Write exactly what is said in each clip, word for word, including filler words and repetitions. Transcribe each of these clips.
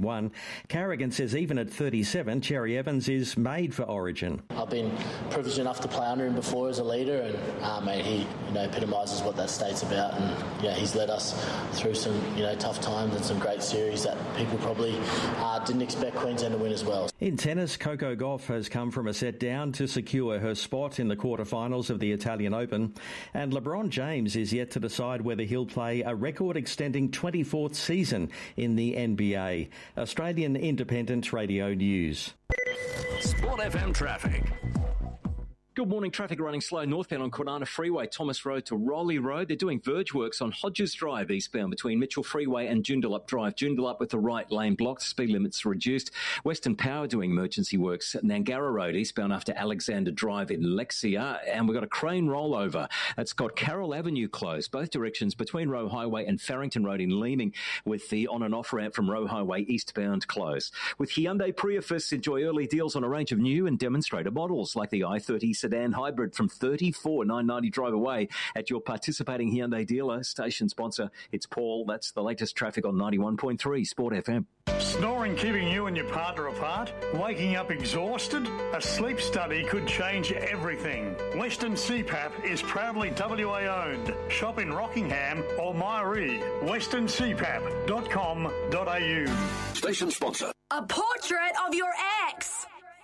thirty-one. Carrigan says even at thirty-seven, Cherry Evans is made for Origin. I've been privileged enough to play under him before as a leader, and uh, mate, he you know epitomises what that state's about, and yeah, he's led us through some you know tough times and some great series that people probably uh, didn't expect Queensland to win as well. In tennis, Coco Gauff has come from a set down to secure her spot in the quarterfinals of the Italian Open, and LeBron James is yet to decide whether he'll play a record-extending twenty-fourth season in the N B A. Australian Independent Radio News. Sport F M traffic. Good morning. Traffic running slow northbound on Kwinana Freeway, Thomas Road to Rowley Road. They're doing verge works on Hodges Drive eastbound between Mitchell Freeway and Joondalup Drive. Joondalup with the right lane blocked, speed limits reduced. Western Power doing emergency works at Nangara Road eastbound after Alexander Drive in Lexia. And we've got a crane rollover that's got Carroll Avenue closed, both directions between Roe Highway and Farrington Road in Leeming, with the on and off ramp from Roe Highway eastbound closed. With Hyundai Prius, enjoy early deals on a range of new and demonstrator models like the i thirty sedan hybrid from thirty-four thousand nine hundred ninety drive away at your participating Hyundai dealer. Station sponsor, it's Paul. That's the latest traffic on ninety-one point three Sport F M. Snoring keeping you and your partner apart? Waking up exhausted? A sleep study could change everything. Western C PAP is proudly W A owned. Shop in Rockingham or Myree. western c pap dot com dot a u. Station sponsor. A portrait of your ex.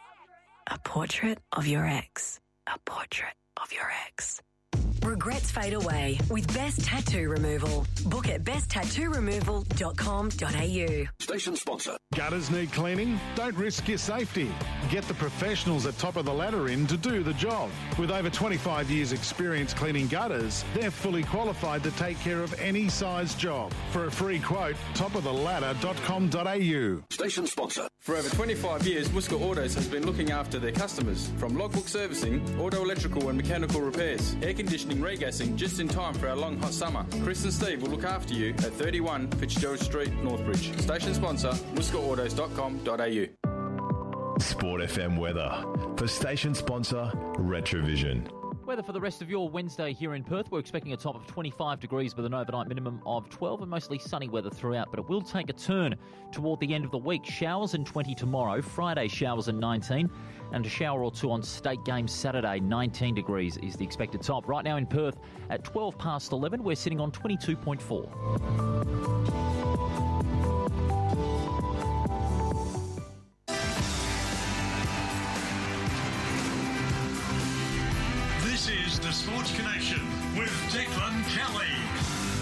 A portrait of your ex. A portrait of your ex. Regrets fade away with Best Tattoo Removal. Book at best tattoo removal dot com dot a u. Station sponsor. Gutters need cleaning? Don't risk your safety. Get the professionals at Top of the Ladder in to do the job. With over twenty-five years experience cleaning gutters, they're fully qualified to take care of any size job. For a free quote, top of the ladder dot com dot a u. Station sponsor. For over twenty-five years, Muska Autos has been looking after their customers. From logbook servicing, auto electrical and mechanical repairs, air conditioning, regassing, just in time for our long hot summer. Chris and Steve will look after you at thirty-one Fitzgerald Street, Northbridge. Station sponsor, muska autos dot com dot a u. Sport F M weather. For station sponsor, Retrovision. Weather for the rest of your Wednesday here in Perth. We're expecting a top of twenty-five degrees with an overnight minimum of twelve and mostly sunny weather throughout, but it will take a turn toward the end of the week. Showers and twenty tomorrow, Friday showers and nineteen, and a shower or two on State Games Saturday. nineteen degrees is the expected top. Right now in Perth at twelve past eleven, we're sitting on twenty-two point four. This is the Sports Connection with Declan Kelly.